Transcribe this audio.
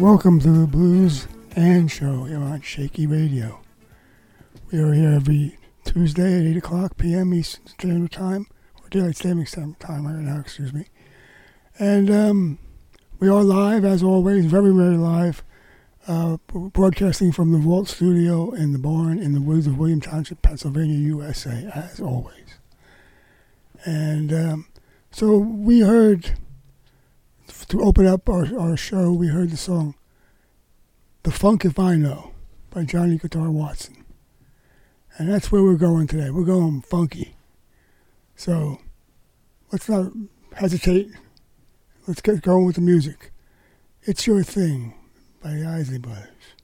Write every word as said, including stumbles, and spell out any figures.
Welcome to the Blues and Show here on Shaky Radio. We are here every Tuesday at eight o'clock p.m. Eastern Standard Time, or Daylight Savings Time right now, excuse me. And um, we are live, as always, very, very live, uh, broadcasting from the Vault Studio in the barn in the woods of William Township, Pennsylvania, U S A, as always. And um, so we heard... To open up our, our show, we heard the song The Funk If I Know by Johnny Guitar Watson. And that's where we're going today. We're going funky. So let's not hesitate. Let's get going with the music. It's Your Thing by the Isley Brothers.